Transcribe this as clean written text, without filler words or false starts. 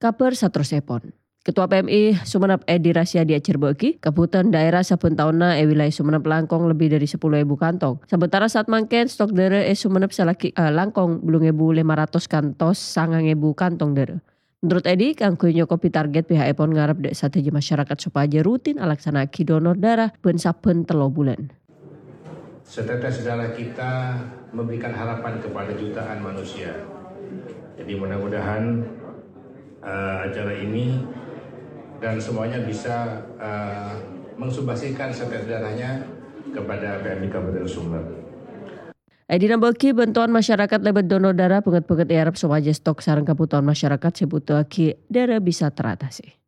Kaper satrosipun. Ketua PMI Sumenep Edi Rasyadi Cirebeki, kebutuhan daerah saben taunna wilayah Sumenep langkong lebih dari 10.000 kantong. Sementara saat mangken stok dere Sumenep salaki langkong 8.500 kantos 9.000 kantong dere. Menurut Edi, kanggo nyokopi target pihak pon ngarep dek strategi masyarakat supaya rutin alaksanakan donor darah ben saben 3 bulan. Setetes darah kita memberikan harapan kepada jutaan manusia. Jadi mudah-mudahan acara ini dan semuanya bisa mensumbasikan setetes darahnya kepada PMI Kabupaten Sumenep. Edi nambahki bantuan masyarakat lewat donor darah penget-penget Arab supaya stok sareng kebutuhan masyarakat sebutuhake darah bisa teratasi.